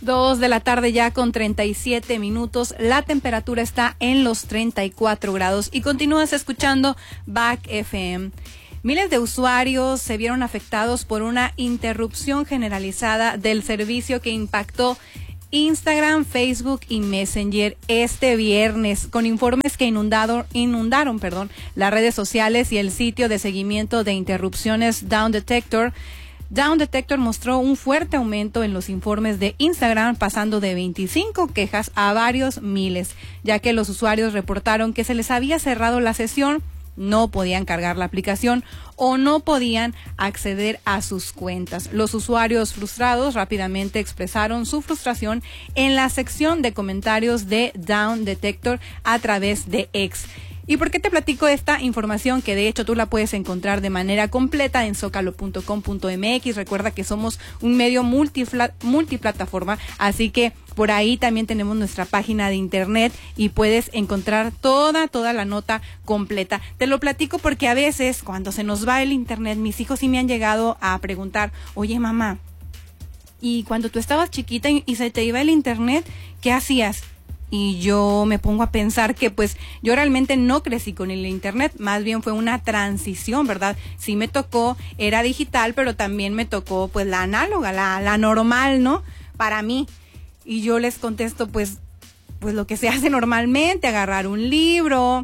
2 de la tarde ya con 37 minutos. La temperatura está en los 34 grados y continúas escuchando Back FM. Miles de usuarios se vieron afectados por una interrupción generalizada del servicio que impactó Instagram, Facebook y Messenger este viernes, con informes que inundaron las redes sociales y el sitio de seguimiento de interrupciones Down Detector. Down Detector mostró un fuerte aumento en los informes de Instagram, pasando de 25 quejas a varios miles, ya que los usuarios reportaron que se les había cerrado la sesión, no podían cargar la aplicación o no podían acceder a sus cuentas. Los usuarios frustrados rápidamente expresaron su frustración en la sección de comentarios de Down Detector a través de X. ¿Y por qué te platico esta información? Que de hecho tú la puedes encontrar de manera completa en zocalo.com.mx. Recuerda que somos un medio multiplataforma, así que por ahí también tenemos nuestra página de internet y puedes encontrar toda la nota completa. Te lo platico porque a veces cuando se nos va el internet, mis hijos sí me han llegado a preguntar, oye mamá, ¿y cuando tú estabas chiquita y se te iba el internet, qué hacías? Y yo me pongo a pensar que pues yo realmente no crecí con el internet, más bien fue una transición, ¿verdad? Sí me tocó, era digital, pero también me tocó pues la análoga, la normal, ¿no? Para mí. Y yo les contesto pues lo que se hace normalmente, agarrar un libro,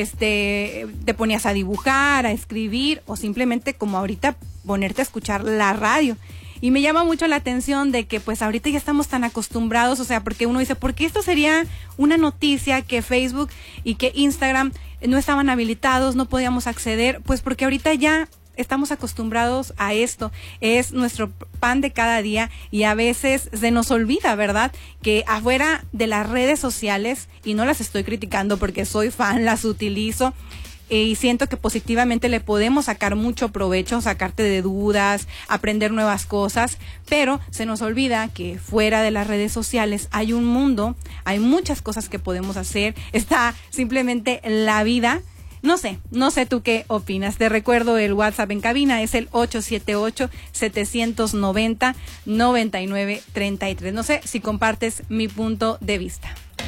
te ponías a dibujar, a escribir o simplemente como ahorita ponerte a escuchar la radio. Y me llama mucho la atención de que pues ahorita ya estamos tan acostumbrados, o sea, porque uno dice, ¿por qué esto sería una noticia que Facebook y que Instagram no estaban habilitados, no podíamos acceder? Pues porque ahorita ya estamos acostumbrados a esto, es nuestro pan de cada día y a veces se nos olvida, ¿verdad? Que afuera de las redes sociales, y no las estoy criticando porque soy fan, las utilizo, y siento que positivamente le podemos sacar mucho provecho, sacarte de dudas, aprender nuevas cosas, pero se nos olvida que fuera de las redes sociales hay un mundo, hay muchas cosas que podemos hacer, está simplemente la vida. No sé tú qué opinas. Te recuerdo el WhatsApp en cabina, es el 878-790-9933. No sé si compartes mi punto de vista.